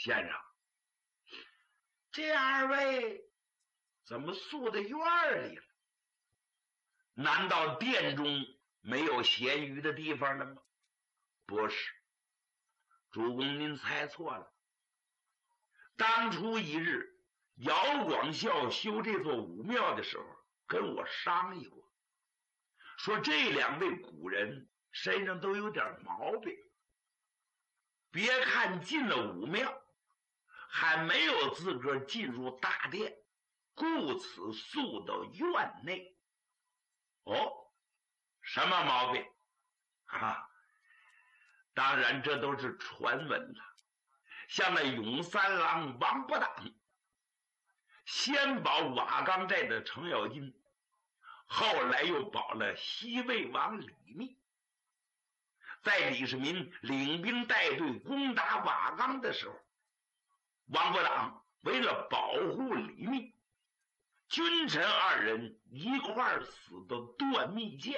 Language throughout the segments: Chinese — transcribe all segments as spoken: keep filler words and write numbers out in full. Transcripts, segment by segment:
先生，这二位怎么宿在院里了？难道殿中没有闲余的地方了吗？不是，主公您猜错了。当初一日，姚广孝修这座武庙的时候，跟我商议过，说这两位古人身上都有点毛病，别看进了武庙，还没有资格进入大殿，故此宿到院内。哦，什么毛病？哈，当然这都是传闻了。像那永三郎王不挡，先保瓦岗寨的程咬金，后来又保了西魏王李密。在李世民领兵带队攻打瓦岗的时候，王不挡为了保护李密，君臣二人一块儿死的断密剑。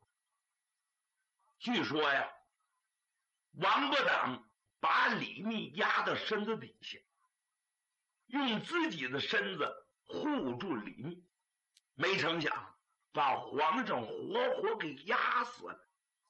据说呀，王不挡把李密压到身子底下，用自己的身子护住李密，没成想把皇上活活给压死了。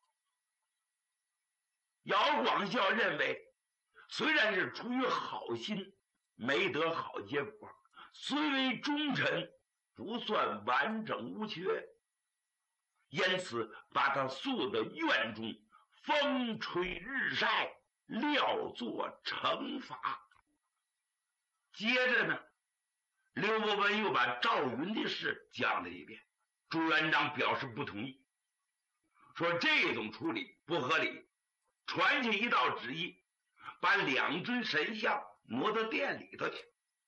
姚广孝认为，虽然是出于好心，没得好结果，虽为忠臣，不算完整无缺，因此把他宿到院中，风吹日晒，料作惩罚。接着呢，刘伯温又把赵云的事讲了一遍，朱元璋表示不同意，说这种处理不合理，传下一道旨意，把两尊神像挪到殿里头去。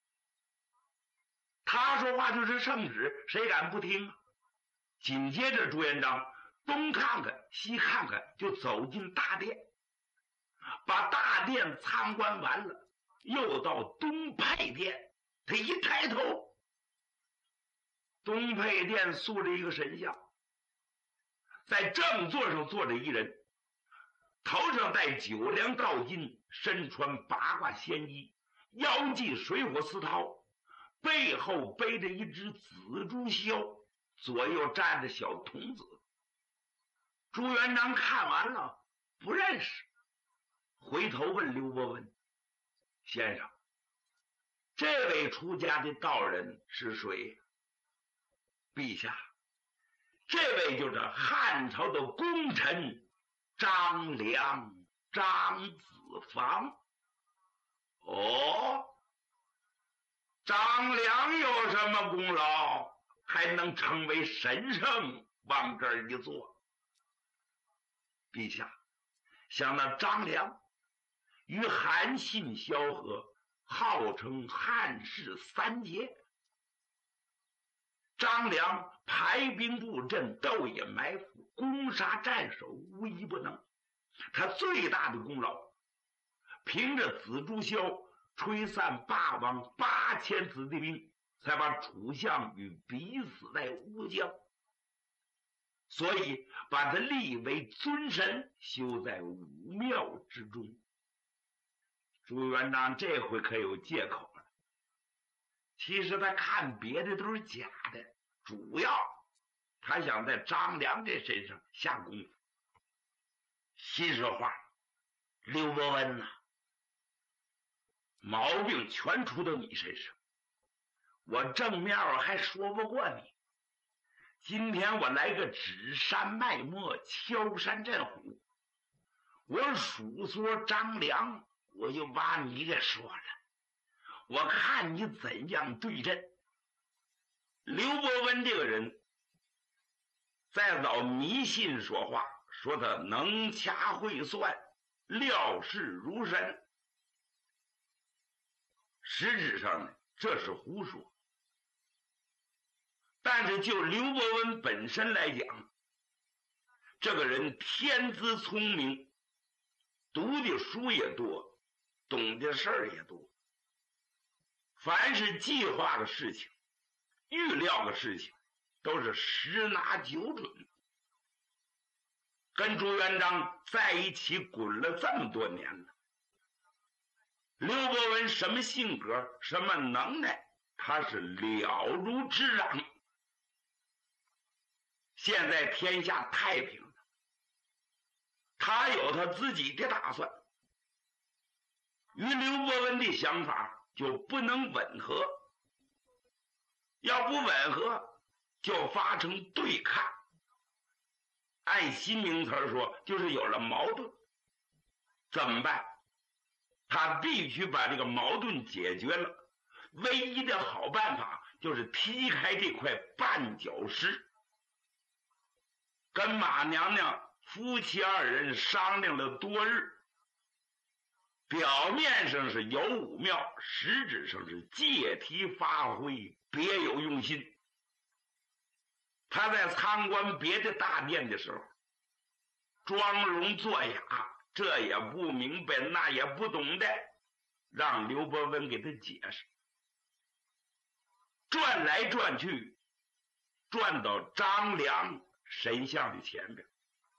他说话就是圣旨，谁敢不听啊？紧接着朱元璋东看看西看看，就走进大殿，把大殿参观完了，又到东配殿。他一抬头，东配殿塑着一个神像，在正座上坐着一人，头上戴九梁道巾，身穿八卦仙衣，腰系水火丝绦，背后背着一只紫竹箫，左右站着小童子。朱元璋看完了不认识，回头问刘伯温：先生，这位出家的道人是谁？陛下，这位就是汉朝的功臣张良，张子房。哦，张良有什么功劳，还能成为神圣往这儿一坐？陛下，想那张良与韩信萧何，号称汉室三杰。张良排兵布阵，斗野埋伏，攻杀战守，无一不能。他最大的功劳，凭着紫竹箫吹散霸王八千子弟兵，才把楚项羽逼死在乌江，所以把他立为尊神，修在武庙之中。朱元璋这回可有借口了，其实他看别的都是假的，主要他想在张良这身上下功夫。心说话，刘伯温呐、啊，毛病全出到你身上，我正面还说不过你，今天我来个指山脉脉，敲山震虎，我数说张良，我就把你给说了，我看你怎样对阵。刘伯温这个人在早迷信说话，说他能掐会算，料事如神，实质上呢，这是胡说。但是就刘伯温本身来讲，这个人天资聪明，读的书也多，懂的事儿也多，凡是计划的事情，预料的事情，都是十拿九准。跟朱元璋在一起滚了这么多年了， 刘伯温什么性格，什么能耐，他是了如指掌。现在天下太平了，他有他自己的打算，与刘伯温的想法就不能吻合，要不吻合就发生对抗，按新名词说就是有了矛盾。怎么办？他必须把这个矛盾解决了，唯一的好办法就是踢开这块绊脚石。跟马娘娘夫妻二人商量了多日，表面上是有武庙，实质上是借题发挥，别有用心。他在参观别的大殿的时候，装聋作哑，这也不明白，那也不懂的，让刘伯温给他解释。转来转去，转到张良神像的前边，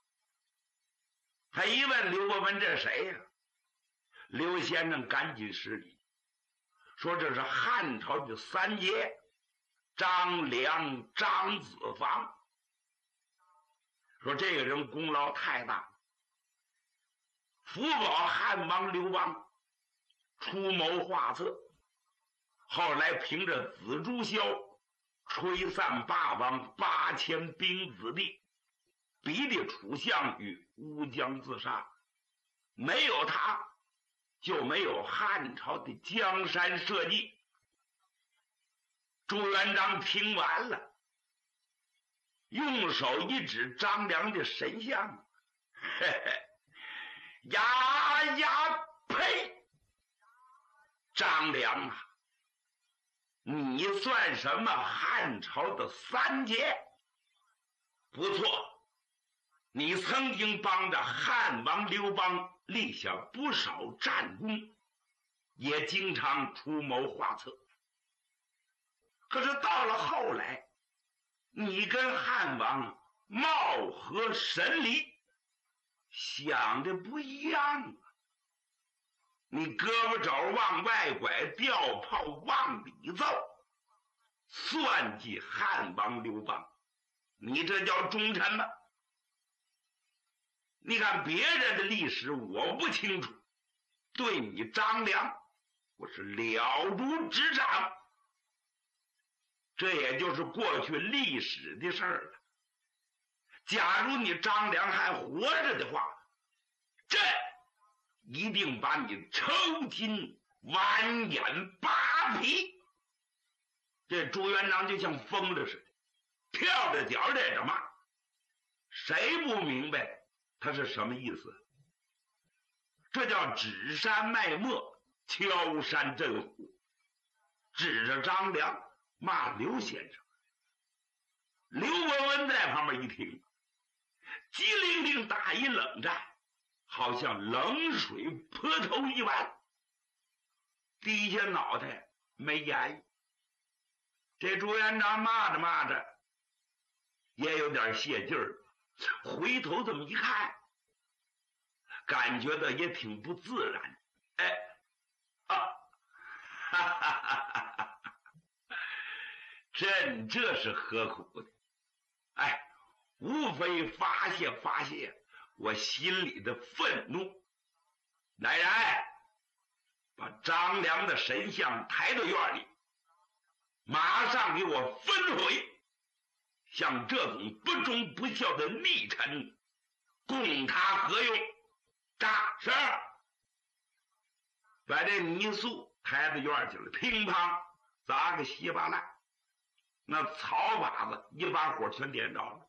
他一问刘伯温这谁呀、啊？刘先生赶紧施礼，说这是汉朝的三杰张良、张子房，说这个人功劳太大，辅保汉王刘邦出谋划策，后来凭着子朱萧吹散霸王八千兵子弟，逼得楚项羽乌江自杀，没有他就没有汉朝的江山社稷。朱元璋听完了，用手一指张良的神像，嘿嘿，呀呀呸！张良啊，你算什么汉朝的三杰？不错，你曾经帮着汉王刘邦立下不少战功，也经常出谋划策。可是到了后来，你跟汉王貌合神离，想的不一样啊！你胳膊肘往外拐，吊炮往里造，算计汉王刘邦，你这叫忠臣吗？你看别人的历史我不清楚，对你张良我是了如指掌，这也就是过去历史的事儿了。假如你张良还活着的话，这一定把你抽筋剜眼扒皮。这朱元璋就像疯了似的，跳着脚在这骂，谁不明白他是什么意思？这叫指山卖墨，敲山震虎，指着张良骂刘先生。刘伯温在旁边一听，机灵灵打一冷战，好像冷水泼头一碗，低下脑袋没言语。这朱元璋骂着骂着也有点泄劲儿，回头这么一看，感觉到也挺不自然。哎啊，哈哈哈哈哈！朕这是何苦的？哎，无非发泄发泄我心里的愤怒。来人，把张良的神像抬到院里，马上给我焚毁！像这种不忠不孝的逆臣，供他何用？扎是，把这泥塑抬到院去了，乒乓砸个稀巴烂，那草把子一把火全点着了。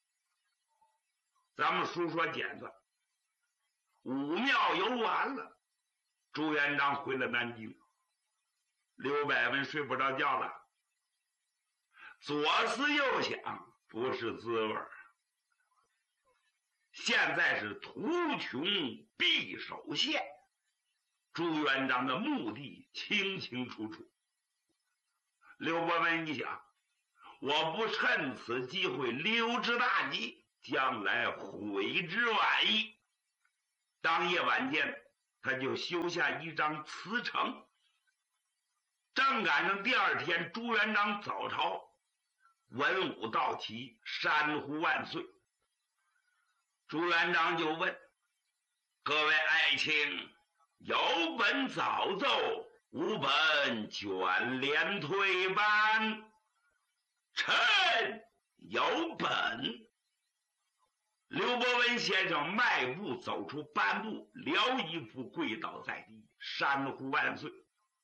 咱们书说简短，武庙游完了，朱元璋回了南京，刘百文睡不着觉了，左思右想，不是滋味儿。现在是图穷匕首现，朱元璋的目的清清楚楚。刘伯温一想，我不趁此机会溜之大吉，将来悔之晚矣。当夜晚间， 他就修下一张辞呈。正赶上第二天朱元璋早朝，文武到齐，山呼万岁。朱元璋就问各位爱卿，有本早奏，无本卷帘推班。臣有本。刘伯温先生迈步走出半步，撩衣服跪倒在地，山呼万岁。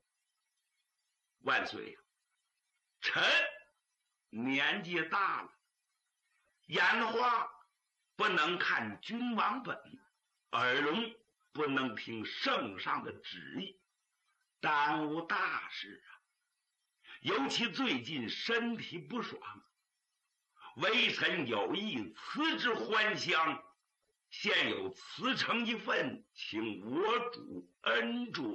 万岁呀！臣年纪大了，眼花不能看君王本，耳聋不能听圣上的旨意，耽误大事啊！尤其最近身体不爽，微臣有意辞之还乡，现有辞呈一份，请我主恩准。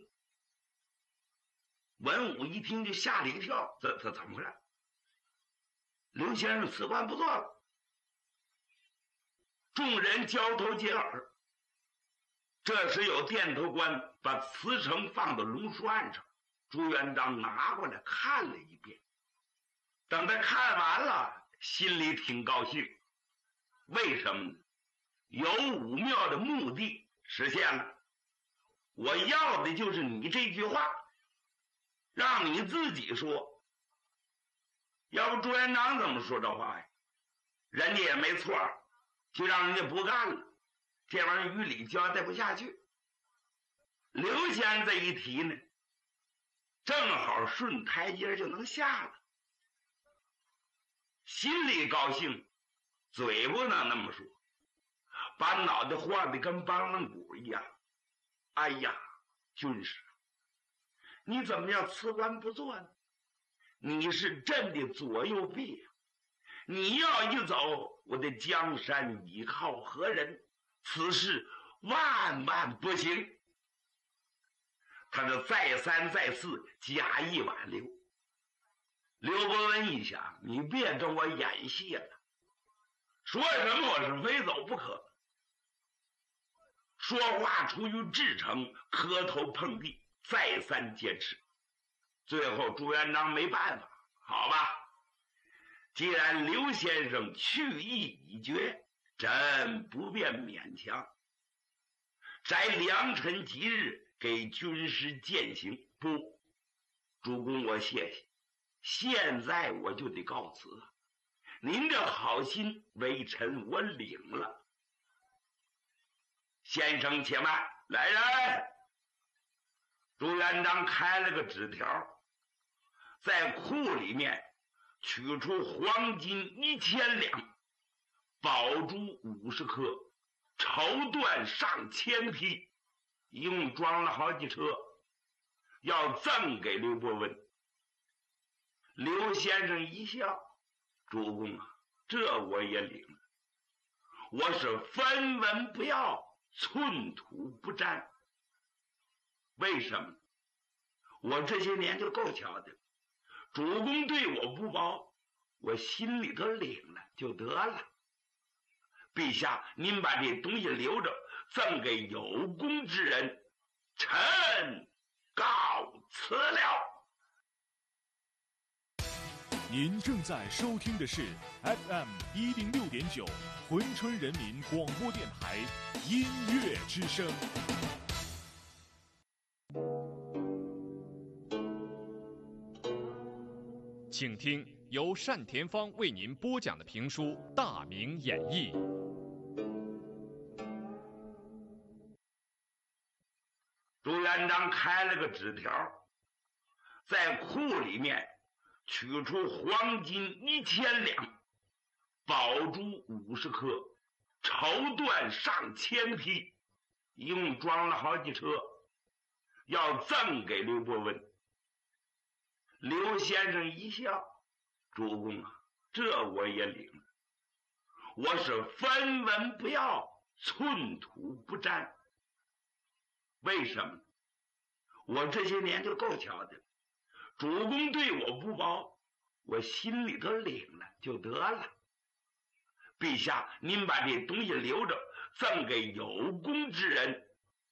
文武一听就吓了一跳，这这怎么回事？刘先生辞官不做了。众人交头接耳。这时有殿头官把辞呈放到龙书案上，朱元璋拿过来看了一遍。等他看完了，心里挺高兴。为什么呢？有武庙的目的实现了。我要的就是你这句话，让你自己说。要不朱元璋怎么说这话呀？人家也没错，就让人家不干了，这玩意儿于理交代不下去。刘先生这一提呢，正好顺台阶就能下了，心里高兴，嘴不能那么说，把脑袋晃得跟梆梆鼓一样。哎呀，军师，你怎么要辞官不做呢？你是朕的左右臂，你要一走，我的江山依靠何人？此事万万不行。他是再三再四假意挽留。刘伯温一想，你别跟我演戏了，说什么我是非走不可。说话出于至诚，磕头碰地，再三坚持。最后朱元璋没办法，好吧，既然刘先生去意已决，朕不便勉强，摘良辰吉日给军师践行。不，主公我谢谢，现在我就得告辞，您这好心微臣我领了。先生且慢，来人！朱元璋开了个纸条，在库里面取出黄金一千两，宝珠五十颗，绸缎上千匹，一共装了好几车，要赠给刘伯温。刘先生一笑，主公啊，这我也领了，我是分文不要，寸土不沾。为什么？我这些年就够瞧的，主公对我不薄，我心里头领了就得了。陛下，您把这东西留着，赠给有功之人。臣告辞了。 您正在收听的是 F M 一零六点九珲春人民广播电台音乐之声。请听由单田芳为您播讲的评书《大明演义》。 朱元璋开了个纸条，在库里面取出黄金一千两，宝珠五十颗，绸缎上千匹，一共装了好几车，要赠给刘伯温。刘先生一笑，主公啊，这我也领了，我是分文不要，寸土不沾。为什么？我这些年就够瞧的，主公对我不薄，我心里头领了就得了。陛下，您把这东西留着，赠给有功之人。